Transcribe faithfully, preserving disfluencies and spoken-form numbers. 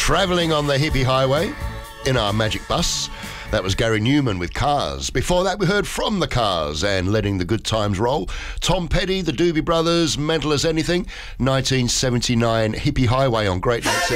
travelling on the hippie highway in our magic bus. That was Gary Newman with Cars. Before that, we heard From the Cars and Letting the Good Times Roll. Tom Petty, the Doobie Brothers, Mental as Anything, nineteen seventy-nine Hippie Highway on Great Lakes.